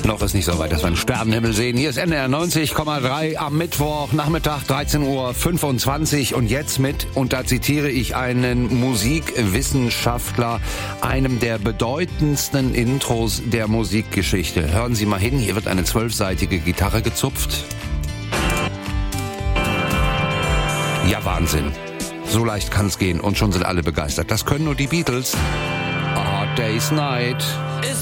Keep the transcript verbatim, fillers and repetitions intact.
Noch ist nicht so weit, dass wir einen Sternenhimmel sehen. Hier ist N D R neunzig Komma drei am Mittwoch, Nachmittag dreizehn Uhr fünfundzwanzig und jetzt mit, und da zitiere ich einen Musikwissenschaftler, einem der bedeutendsten Intros der Musikgeschichte. Hören Sie mal hin, hier wird eine zwölfseitige Gitarre gezupft. Ja, Wahnsinn. So leicht kann's gehen und schon sind alle begeistert. Das können nur die Beatles. A Hard Day's Night.